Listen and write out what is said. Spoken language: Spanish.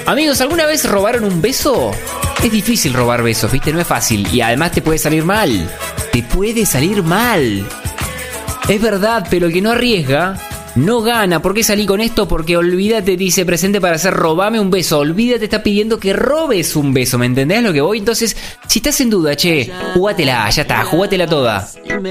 Amigos, ¿alguna vez robaron un beso? Es difícil robar besos, ¿viste? No es fácil. Y además te puede salir mal. Te puede salir mal. Es verdad, pero el que no arriesga no gana. ¿Por qué salí con esto? Porque Olvídate dice presente para hacer robame un beso. Olvídate está pidiendo que robes un beso. ¿Me entendés lo que voy? Entonces, si estás en duda, che, jugátela, ya está, jugátela toda.